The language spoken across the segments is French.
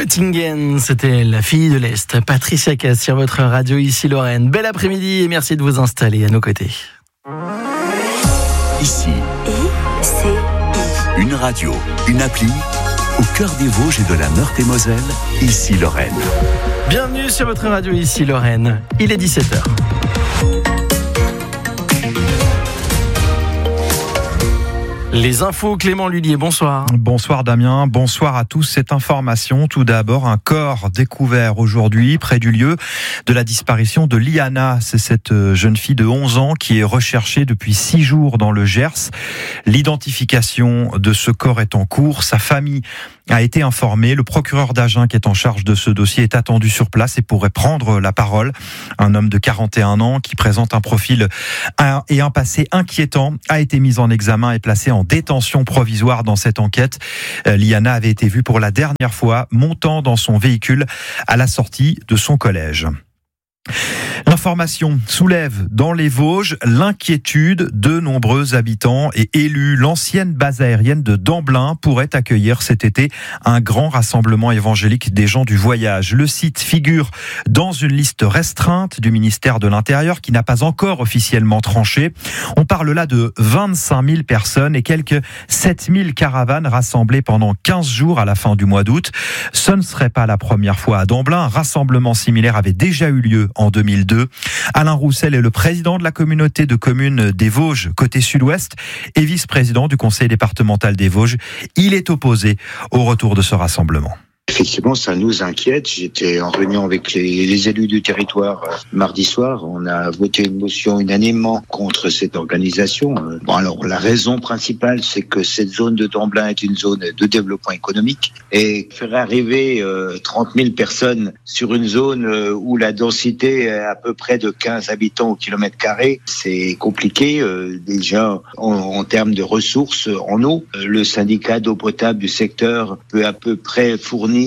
Göttingen, c'était la fille de l'Est, Patricia Cass sur votre radio ici Lorraine. Bel après-midi et merci de vous installer à nos côtés. Ici, une radio, une appli, au cœur des Vosges et de la Meurthe-et-Moselle, ici Lorraine. Bienvenue sur votre radio ici Lorraine, il est 17h. Les infos, Clément Lullier, bonsoir. Bonsoir Damien, bonsoir à tous. Cette information, tout d'abord, un corps découvert aujourd'hui près du lieu de la disparition de Liana. C'est cette jeune fille de 11 ans qui est recherchée depuis 6 jours dans le Gers. L'identification de ce corps est en cours. Sa famille a été informée. Le procureur d'Agen qui est en charge de ce dossier est attendu sur place et pourrait prendre la parole. Un homme de 41 ans qui présente un profil et un passé inquiétant a été mis en examen et placé en détention provisoire dans cette enquête. Liana avait été vue pour la dernière fois montant dans son véhicule à la sortie de son collège. L'information soulève dans les Vosges l'inquiétude de nombreux habitants et élus. L'ancienne base aérienne de Damblin pourrait accueillir cet été un grand rassemblement évangélique des gens du voyage. Le site figure dans une liste restreinte du ministère de l'Intérieur qui n'a pas encore officiellement tranché. On parle là de 25 000 personnes et quelques 7 000 caravanes rassemblées pendant 15 jours à la fin du mois d'août. Ce ne serait pas la première fois à Damblin. Un rassemblement similaire avait déjà eu lieu en 2002. Alain Roussel est le président de la communauté de communes des Vosges, côté sud-ouest, et vice-président du conseil départemental des Vosges. Il est opposé au retour de ce rassemblement. Effectivement, ça nous inquiète. J'étais en réunion avec les élus du territoire mardi soir. On a voté une motion unanimement contre cette organisation. Alors, la raison principale, c'est que cette zone de Damblin est une zone de développement économique. Et faire arriver 30 000 personnes sur une zone où la densité est à peu près de 15 habitants au kilomètre carré, c'est compliqué. Déjà, en termes de ressources en eau, le syndicat d'eau potable du secteur peut à peu près fournir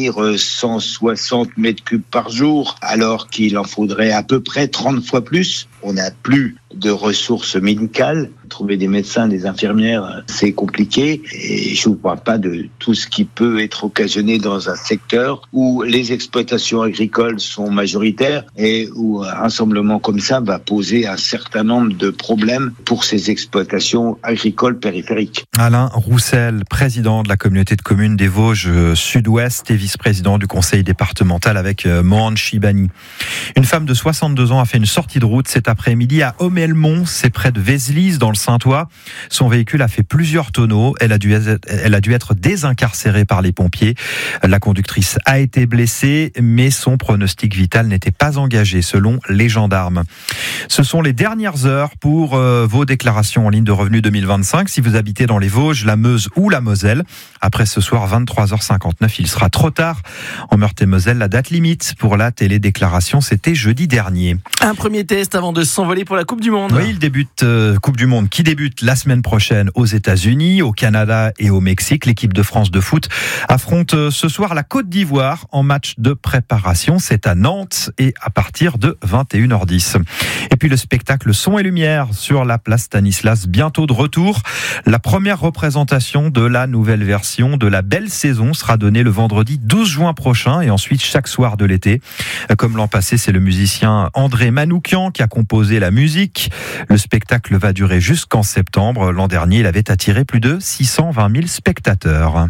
160 mètres cubes par jour, alors qu'il en faudrait à peu près 30 fois plus. On n'a plus de ressources médicales. Trouver des médecins, des infirmières, c'est compliqué. Et je ne vous parle pas de tout ce qui peut être occasionné dans un secteur où les exploitations agricoles sont majoritaires et où un rassemblement comme ça va poser un certain nombre de problèmes pour ces exploitations agricoles périphériques. Alain Roussel, président de la communauté de communes des Vosges Sud-Ouest et vice-président du conseil départemental avec Mohan Chibani. Une femme de 62 ans a fait une sortie de route cet après-midi à Homelmont, c'est près de Vézelise dans le Saintois. Son véhicule a fait plusieurs tonneaux. Elle a dû être désincarcérée par les pompiers. La conductrice a été blessée, mais son pronostic vital n'était pas engagé, selon les gendarmes. Ce sont les dernières heures pour vos déclarations en ligne de revenus 2025. Si vous habitez dans les Vosges, la Meuse ou la Moselle, après ce soir 23h59, il sera trop tard. En Meurthe-et-Moselle, la date limite pour la télédéclaration, c'était jeudi dernier. Un premier test avant de s'envoler pour la Coupe du Monde. Oui, Coupe du Monde qui débute la semaine prochaine aux États-Unis, au Canada et au Mexique. L'équipe de France de foot affronte ce soir la Côte d'Ivoire en match de préparation. C'est à Nantes et à partir de 21h10. Et puis le spectacle Son et Lumière sur la place Stanislas, bientôt de retour. La première représentation de la nouvelle version de La Belle Saison sera donnée le vendredi 12 juin prochain et ensuite chaque soir de l'été. Comme l'an passé, c'est le musicien André Manoukian qui a composé la musique. Le spectacle va durer jusqu'en septembre. L'an dernier, il avait attiré plus de 620 000 spectateurs.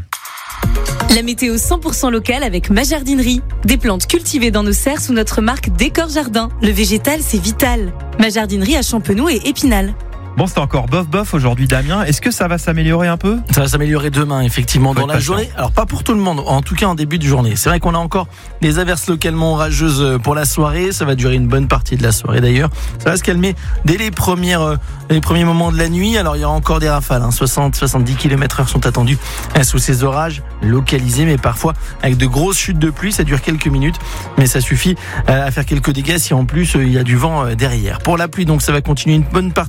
La météo 100% locale avec ma jardinerie. Des plantes cultivées dans nos serres sous notre marque Décor Jardin. Le végétal, c'est vital. Ma jardinerie à Champenoux et Épinal. Bon, c'est encore bof aujourd'hui, Damien. Est-ce que ça va s'améliorer un peu ? Ça va s'améliorer demain, effectivement, dans la journée. Alors, pas pour tout le monde, en tout cas en début de journée. C'est vrai qu'on a encore des averses localement orageuses pour la soirée. Ça va durer une bonne partie de la soirée d'ailleurs. Ça va se calmer dès les premiers moments de la nuit. Alors, il y aura encore des rafales. 60-70 km/h sont attendus sous ces orages localisés, mais parfois avec de grosses chutes de pluie. Ça dure quelques minutes, mais ça suffit à faire quelques dégâts si en plus il y a du vent derrière. Pour la pluie, donc, ça va continuer une bonne partie de la nuit.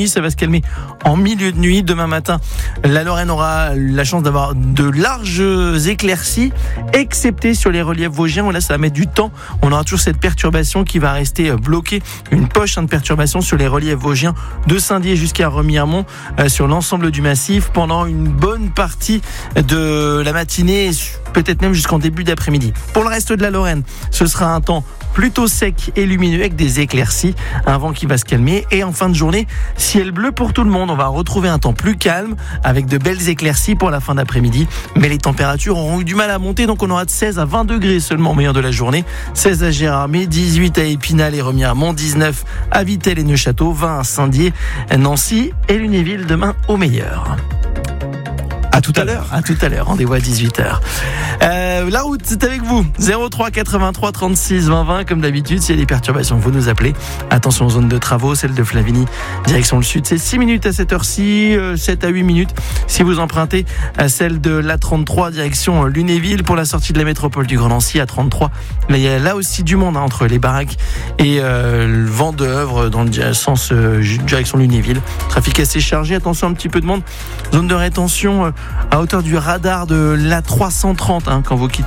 Ça va se calmer en milieu de nuit. Demain matin, la Lorraine aura la chance d'avoir de larges éclaircies, excepté sur les reliefs vosgiens où là ça va mettre du temps. On aura toujours cette perturbation qui va rester bloquée, une poche de perturbation sur les reliefs vosgiens de Saint-Dié jusqu'à Remiremont, sur l'ensemble du massif pendant une bonne partie de la matinée, peut-être même jusqu'en début d'après-midi. Pour le reste de la Lorraine, ce sera un temps plutôt sec et lumineux avec des éclaircies, un vent qui va se calmer et en fin de journée, ciel bleu pour tout le monde. On va retrouver un temps plus calme avec de belles éclaircies pour la fin d'après-midi, mais les températures auront eu du mal à monter, donc on aura de 16 à 20 degrés seulement au meilleur de la journée. 16 à Gérardmer, 18 à Épinal et Remiremont, 19 à Vittel et Neufchâteau, 20 à Saint-Dié, Nancy et Lunéville demain au meilleur. À tout à l'heure, rendez-vous à 18h. La route, c'est avec vous. 03 83 36 20 20. Comme d'habitude, s'il y a des perturbations, vous nous appelez. Attention aux zones de travaux, celle de Flavigny, direction le sud. C'est 6 minutes à cette heure-ci, 7 à 8 minutes. Si vous empruntez celle de l'A33, direction Lunéville, pour la sortie de la métropole du Grand Nancy, A33. Mais il y a là aussi du monde entre les baraques et le vent d'œuvre dans le sens direction Lunéville. Trafic assez chargé. Attention, un petit peu de monde. Zone de rétention à hauteur du radar de l'A330 quand vous quittez